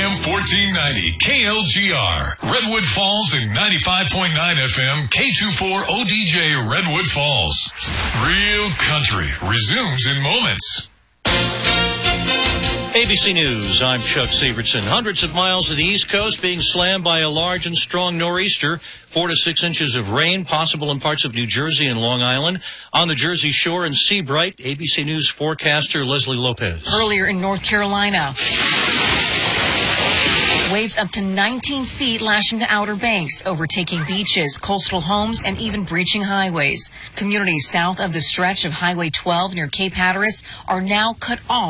AM 1490, KLGR, Redwood Falls, and 95.9 FM, K24 ODJ, Redwood Falls. Real Country resumes in moments. ABC News, I'm Chuck Severson. Hundreds of miles of the East Coast being slammed by a large and strong nor'easter. 4 to 6 inches of rain possible in parts of New Jersey and Long Island. On the Jersey Shore and Seabright, ABC News forecaster Leslie Lopez. Earlier in North Carolina, waves up to 19 feet lashing the Outer Banks, overtaking beaches, coastal homes, and even breaching highways. Communities south of the stretch of Highway 12 near Cape Hatteras are now cut off